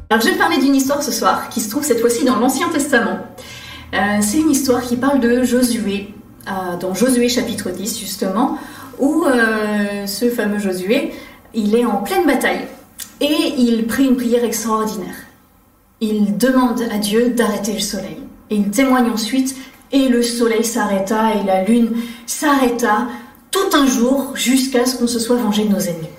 Alors je vais te parler d'une histoire ce soir qui se trouve cette fois-ci dans l'Ancien Testament. C'est une histoire qui parle de Josué, dans Josué chapitre 10 justement, où ce fameux Josué, il est en pleine bataille et il prie une prière extraordinaire. Il demande à Dieu d'arrêter le soleil. Et il témoigne ensuite, et le soleil s'arrêta et la lune s'arrêta tout un jour jusqu'à ce qu'on se soit vengé de nos ennemis.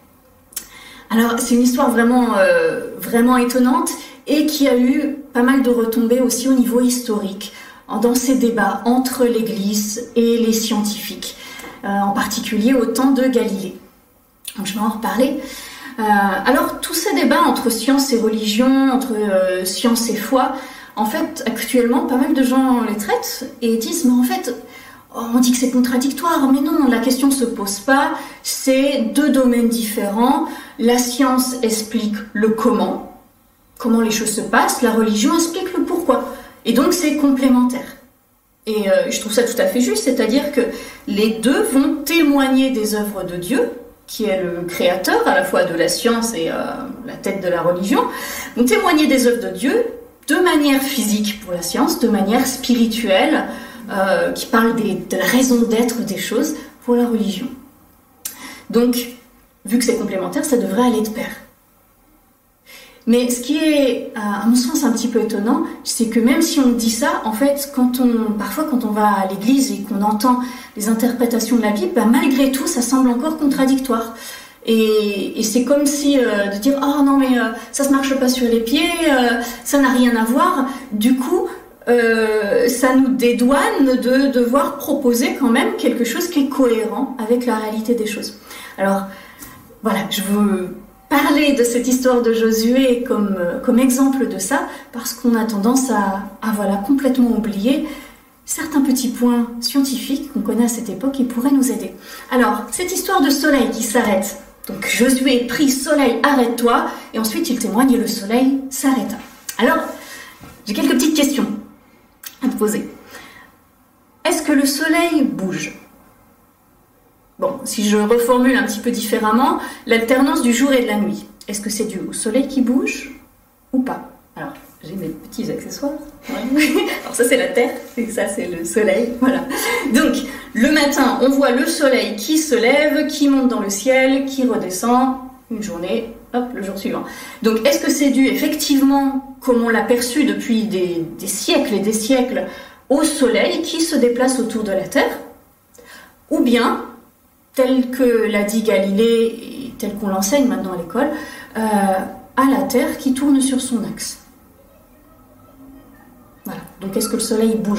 Alors, c'est une histoire vraiment étonnante et qui a eu pas mal de retombées aussi au niveau historique dans ces débats entre l'Église et les scientifiques, en particulier au temps de Galilée. Donc, je vais en reparler. Alors, tous ces débats entre science et religion, entre science et foi, en fait, actuellement, pas mal de gens les traitent et disent, mais en fait, on dit que c'est contradictoire, mais non, la question ne se pose pas, c'est deux domaines différents. La science explique le comment les choses se passent, la religion explique le pourquoi. Et donc c'est complémentaire. Et je trouve ça tout à fait juste, c'est-à-dire que les deux vont témoigner des œuvres de Dieu, qui est le créateur à la fois de la science et la tête de la religion, vont témoigner des œuvres de Dieu de manière physique pour la science, de manière spirituelle, qui parle de la raison d'être des choses pour la religion. Donc, vu que c'est complémentaire, ça devrait aller de pair. Mais ce qui est, à mon sens, un petit peu étonnant, c'est que même si on dit ça, en fait, parfois quand on va à l'église et qu'on entend les interprétations de la Bible, malgré tout, ça semble encore contradictoire. Et c'est comme si de dire « Ah non, mais ça se marche pas sur les pieds, ça n'a rien à voir ». Du coup, ça nous dédouane de devoir proposer quand même quelque chose qui est cohérent avec la réalité des choses. Alors, voilà, je veux parler de cette histoire de Josué comme exemple de ça, parce qu'on a tendance à complètement oublier certains petits points scientifiques qu'on connaît à cette époque qui pourraient nous aider. Alors, cette histoire de soleil qui s'arrête. Donc, Josué prie « Soleil, arrête-toi » et ensuite il témoigne et le soleil s'arrêta. Alors, j'ai quelques petites questions à te poser. Est-ce que le soleil bouge ? Bon, si je reformule un petit peu différemment, l'alternance du jour et de la nuit, est-ce que c'est dû au soleil qui bouge ou pas ? Alors, j'ai mes petits accessoires. Ouais. Alors ça, c'est la Terre, et ça, c'est le soleil. Voilà. Donc, le matin, on voit le soleil qui se lève, qui monte dans le ciel, qui redescend, une journée, hop, le jour suivant. Donc, est-ce que c'est dû effectivement, comme on l'a perçu depuis des siècles et des siècles, au soleil qui se déplace autour de la Terre ? Ou bien, tel que l'a dit Galilée, et tel qu'on l'enseigne maintenant à l'école, à la Terre qui tourne sur son axe. Voilà. Donc, est-ce que le soleil bouge ?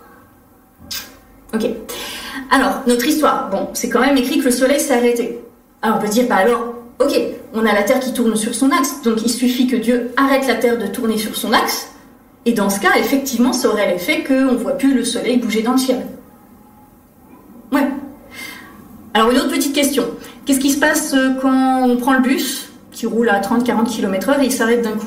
Ok. Alors, notre histoire, bon, c'est quand même écrit que le soleil s'est arrêté. Alors, on peut dire, alors, ok, on a la Terre qui tourne sur son axe, donc il suffit que Dieu arrête la Terre de tourner sur son axe, et dans ce cas, effectivement, ça aurait l'effet qu'on ne voit plus le soleil bouger dans le ciel. Ouais. Alors, une autre petite question. Qu'est-ce qui se passe quand on prend le bus, qui roule à 30-40 km/h et il s'arrête d'un coup ?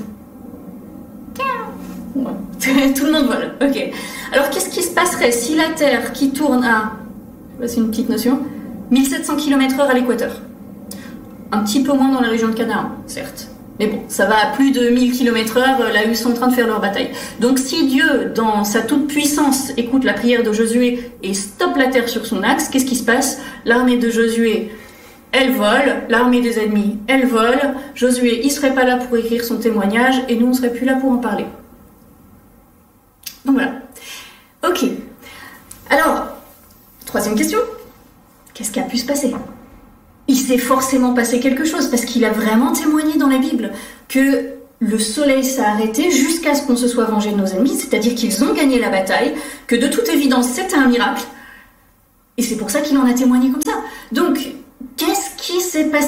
Ouais. Tout le monde vole. Ok. Alors, qu'est-ce qui se passerait si la Terre qui tourne à, c'est une petite notion, 1700 km/h à l'équateur ? Un petit peu moins dans la région de Canaan, certes. Mais bon, ça va à plus de 1000 km/h là où ils sont en train de faire leur bataille. Donc si Dieu, dans sa toute-puissance, écoute la prière de Josué et stoppe la terre sur son axe, qu'est-ce qui se passe ? L'armée de Josué, elle vole, l'armée des ennemis, elle vole, Josué, il serait pas là pour écrire son témoignage et nous, on serait plus là pour en parler. Donc voilà. Ok. Alors, troisième question. Qu'est-ce qui a pu se passer ? Il s'est forcément passé quelque chose, parce qu'il a vraiment témoigné dans la Bible que le soleil s'est arrêté jusqu'à ce qu'on se soit vengé de nos ennemis, c'est-à-dire qu'ils ont gagné la bataille, que de toute évidence c'était un miracle, et c'est pour ça qu'il en a témoigné comme ça. Donc, qu'est-ce qui s'est passé ?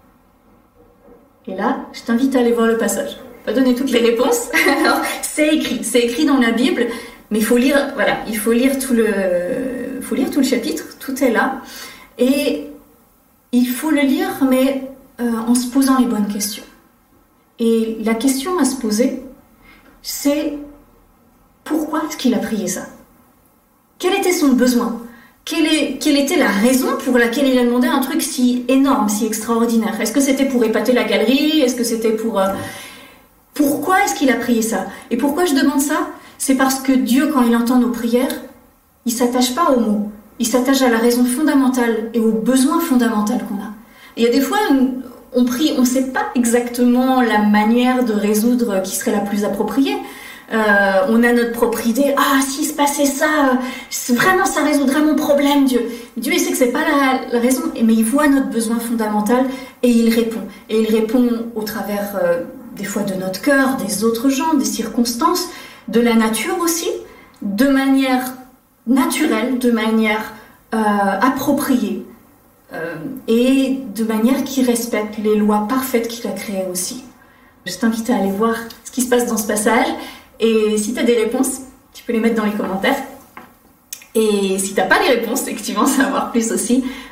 Et là, je t'invite à aller voir le passage. Je vais pas donner toutes les réponses. Alors, c'est écrit dans la Bible, mais il faut lire tout le chapitre, tout est là, et il faut le lire, mais en se posant les bonnes questions. Et la question à se poser, c'est pourquoi est-ce qu'il a prié ça ? Quel était son besoin ? Quelle était la raison pour laquelle il a demandé un truc si énorme, si extraordinaire ? Est-ce que c'était pour épater la galerie ? Est-ce que c'était pour... Pourquoi est-ce qu'il a prié ça? Et pourquoi je demande ça? C'est parce que Dieu, quand il entend nos prières, il ne s'attache pas aux mots. Il s'attache à la raison fondamentale et aux besoins fondamentaux qu'on a. Et il y a des fois, on prie, on ne sait pas exactement la manière de résoudre qui serait la plus appropriée. On a notre propre idée. Ah, s'il se passait ça, vraiment, ça résoudrait mon problème, Dieu. Dieu, il sait que c'est pas la raison, mais il voit notre besoin fondamental et il répond. Et il répond au travers, des fois, de notre cœur, des autres gens, des circonstances, de la nature aussi, de manière naturelle, de manière appropriée et de manière qui respecte les lois parfaites qu'il a créées aussi. Je t'invite à aller voir ce qui se passe dans ce passage. Et si tu as des réponses, tu peux les mettre dans les commentaires. Et si tu n'as pas les réponses et que tu veux en savoir plus aussi,